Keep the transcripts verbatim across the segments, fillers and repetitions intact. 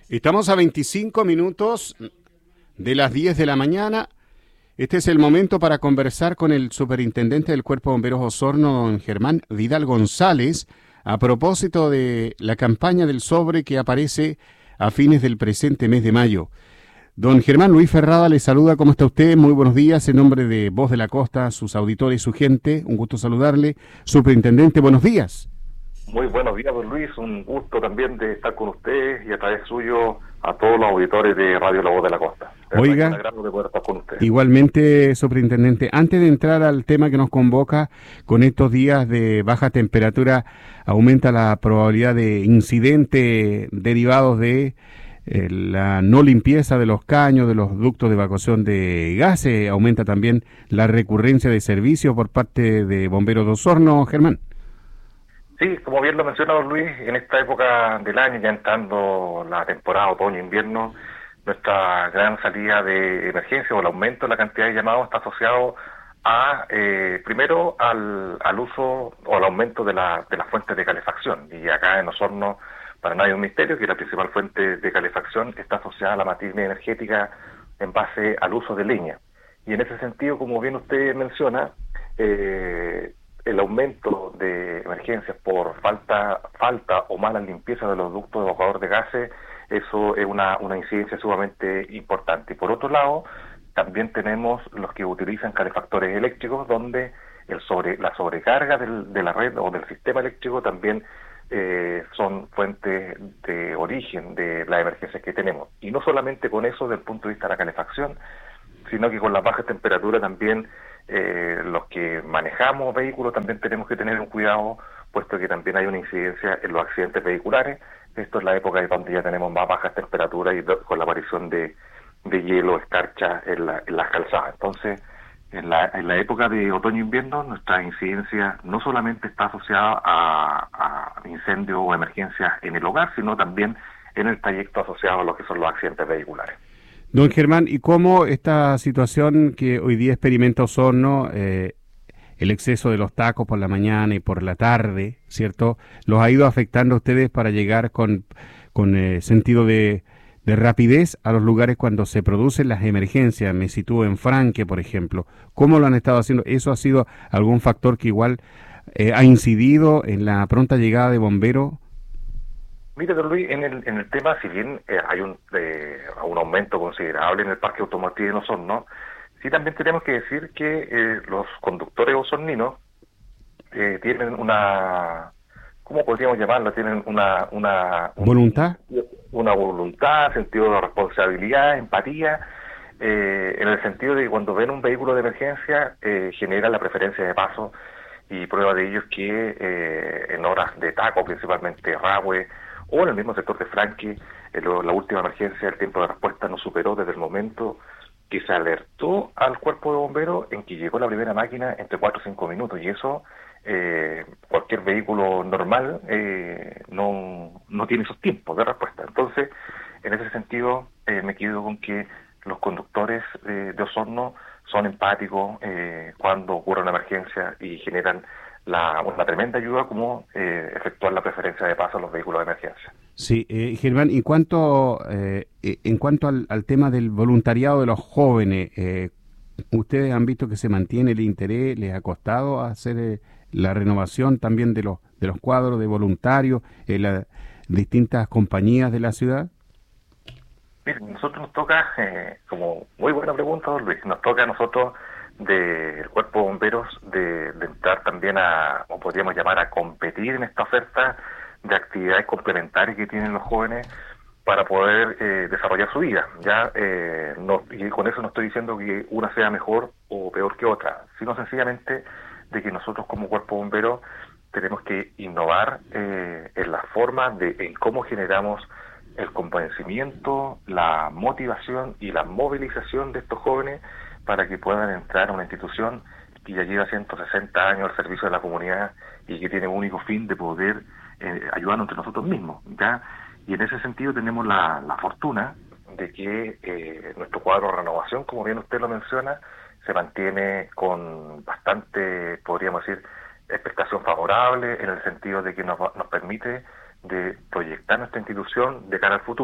Estamos a veinticinco minutos de las diez de la mañana. Este es el momento para conversar con el superintendente del Cuerpo de Bomberos Osorno, don Germán Vidal González, a propósito de la campaña del sobre que aparece a fines del presente mes de mayo. Don Germán, Luis Ferrada le saluda. ¿Cómo está usted? Muy buenos días. En nombre de Voz de la Costa, sus auditores y su gente, un gusto saludarle. Superintendente, buenos días. Muy buenos días, don Luis. Un gusto también de estar con ustedes y a través suyo a todos los auditores de Radio La Voz de la Costa. Es Oiga, un agrado de poder estar con ustedes. Igualmente, superintendente, antes de entrar al tema que nos convoca, con estos días de baja temperatura, aumenta la probabilidad de incidentes derivados de eh, la no limpieza de los caños, de los ductos de evacuación de gases, aumenta también la recurrencia de servicios por parte de Bomberos de Osorno, Germán. Sí, como bien lo menciona don Luis, en esta época del año, ya entrando la temporada otoño-invierno, nuestra gran salida de emergencia o el aumento de la cantidad de llamados está asociado a, eh, primero, al, al uso o al aumento de, la, de las fuentes de calefacción. Y acá en Osorno, para nadie es un misterio que la principal fuente de calefacción está asociada a la matriz energética en base al uso de leña. Y en ese sentido, como bien usted menciona, eh, el aumento de emergencias por falta falta o mala limpieza de los ductos de evacuador de gases, eso es una, una incidencia sumamente importante. Y por otro lado, también tenemos los que utilizan calefactores eléctricos, donde el sobre la sobrecarga del, de la red o del sistema eléctrico también eh, son fuentes de origen de las emergencias que tenemos. Y no solamente con eso desde el punto de vista de la calefacción, sino que con las bajas temperaturas también eh, los que manejamos vehículos también tenemos que tener un cuidado, puesto que también hay una incidencia en los accidentes vehiculares. Esto es la época en donde ya tenemos más bajas temperaturas y do, con la aparición de, de hielo, escarcha en, la, en las calzadas. Entonces, en la, en la época de otoño-invierno, nuestra incidencia no solamente está asociada a, a incendios o emergencias en el hogar, sino también en el trayecto asociado a lo que son los accidentes vehiculares. Don Germán, ¿y cómo esta situación que hoy día experimenta Osorno, eh, el exceso de los tacos por la mañana y por la tarde, ¿cierto?, los ha ido afectando a ustedes para llegar con, con eh, sentido de, de rapidez a los lugares cuando se producen las emergencias? Me sitúo en Franque, por ejemplo. ¿Cómo lo han estado haciendo? ¿Eso ha sido algún factor que igual eh, ha incidido en la pronta llegada de bomberos? Mire, don Luis, en el, en el tema, si bien eh, hay un, eh, un aumento considerable en el parque automotriz de Osorno, sí también tenemos que decir que eh, los conductores osorninos eh, tienen una, ¿cómo podríamos llamarlo? Tienen una... una un, ¿Voluntad? Una voluntad, sentido de responsabilidad, empatía, eh, en el sentido de que cuando ven un vehículo de emergencia eh, genera la preferencia de paso, y prueba de ello es que eh, en horas de taco, principalmente Rahue, o en el mismo sector de Franque, en lo, la última emergencia, el tiempo de respuesta no superó desde el momento que se alertó al cuerpo de bomberos en que llegó la primera máquina entre cuatro o cinco minutos, y eso eh, cualquier vehículo normal eh, no, no tiene esos tiempos de respuesta. Entonces, en ese sentido, eh, me quedo con que los conductores eh, de Osorno son empáticos eh, cuando ocurre una emergencia y generan La, una tremenda ayuda como eh, efectuar la preferencia de paso a los vehículos de emergencia. Sí, eh, Germán, en cuanto, eh, en cuanto al, al tema del voluntariado de los jóvenes, eh, ¿ustedes han visto que se mantiene el interés? ¿Les ha costado hacer eh, la renovación también de los, de los cuadros de voluntarios en las distintas compañías de la ciudad? Miren, nosotros nos toca, eh, como muy buena pregunta, don Luis, nos toca a nosotros del Cuerpo de Bomberos de, de entrar también a, o podríamos llamar a competir en esta oferta de actividades complementarias que tienen los jóvenes para poder eh, desarrollar su vida. Ya eh, no, y con eso no estoy diciendo que una sea mejor o peor que otra, sino sencillamente de que nosotros como Cuerpo de Bomberos tenemos que innovar eh, en la forma de en cómo generamos el convencimiento, la motivación y la movilización de estos jóvenes para que puedan entrar a una institución que ya lleva ciento sesenta años al servicio de la comunidad y que tiene un único fin de poder eh, ayudarnos entre nosotros mismos, ¿ya? Y en ese sentido tenemos la, la fortuna de que eh, nuestro cuadro de renovación, como bien usted lo menciona, se mantiene con bastante, podríamos decir, expectación favorable, en el sentido de que nos, nos permite de proyectar nuestra institución de cara al futuro.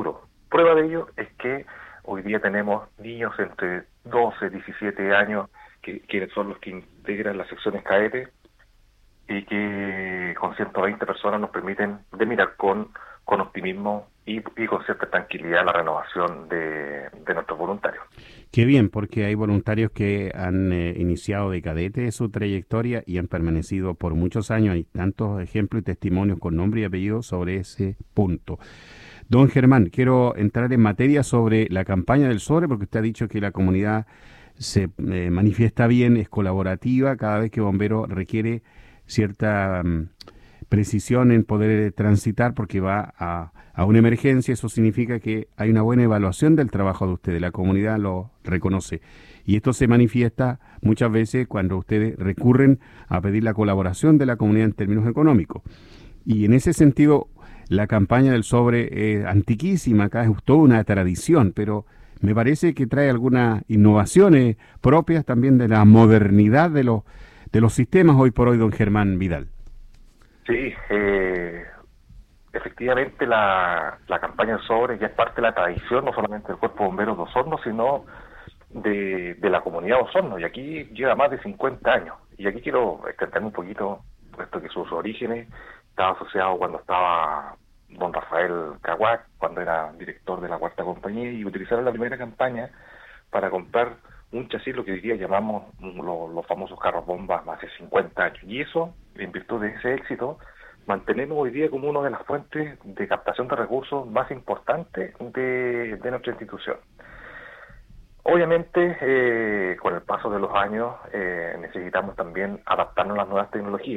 Prueba de ello es que hoy día tenemos niños entre doce y diecisiete años que, que son los que integran las secciones cadetes y que con ciento veinte personas nos permiten de mirar con, con optimismo y, y con cierta tranquilidad la renovación de, de nuestros voluntarios. Qué bien, porque hay voluntarios que han eh, iniciado de cadete su trayectoria y han permanecido por muchos años. Hay tantos ejemplos y testimonios con nombre y apellido sobre ese punto. Don Germán, quiero entrar en materia sobre la campaña del sobre, porque usted ha dicho que la comunidad se eh, manifiesta bien, es colaborativa, cada vez que bombero requiere cierta um, precisión en poder transitar porque va a, a una emergencia. Eso significa que hay una buena evaluación del trabajo de ustedes, la comunidad lo reconoce. Y esto se manifiesta muchas veces cuando ustedes recurren a pedir la colaboración de la comunidad en términos económicos. Y en ese sentido, la campaña del sobre es antiquísima, acá es toda una tradición, pero me parece que trae algunas innovaciones propias también de la modernidad de los, de los sistemas hoy por hoy, don Germán Vidal. Sí, eh, efectivamente la, la campaña del sobre ya es parte de la tradición, no solamente del Cuerpo de Bomberos de Osorno, sino de, de la comunidad de Osorno, y aquí lleva más de cincuenta años. Y aquí quiero extenderme un poquito, puesto que sus orígenes estaba asociado cuando estaba don Rafael Caguac, cuando era director de la Cuarta Compañía, y utilizaron la primera campaña para comprar un chasis, lo que hoy día llamamos los, los famosos carros bombas, hace cincuenta años. Y eso, en virtud de ese éxito, mantenemos hoy día como una de las fuentes de captación de recursos más importantes de, de nuestra institución. Obviamente, eh, con el paso de los años, eh, necesitamos también adaptarnos a las nuevas tecnologías.